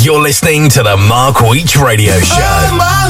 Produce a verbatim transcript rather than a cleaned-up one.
You're listening to the Mark Weech Radio Show.